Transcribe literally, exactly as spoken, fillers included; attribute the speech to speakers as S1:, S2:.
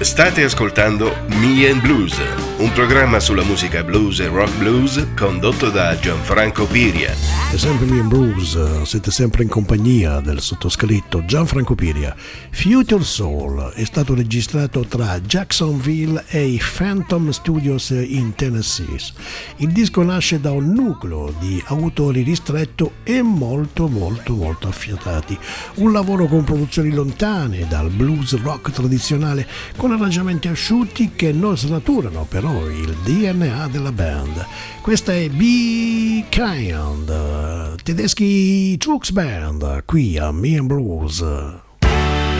S1: State ascoltando Me and Blues, un programma sulla musica blues e rock blues condotto da Gianfranco Piria.
S2: È sempre Me and Blues, siete sempre in compagnia del sottoscritto Gianfranco Piria. Future Soul è stato registrato tra Jacksonville e i Phantom Studios in Tennessee. Il disco nasce da un nucleo di autori ristretto e molto molto molto affiatati. Un lavoro con produzioni lontane dal blues rock tradizionale, con arrangiamenti asciutti che non snaturano però il D N A della band. Questa è Be Kind, tedeschi Trucks Band, qui a Me and Blues.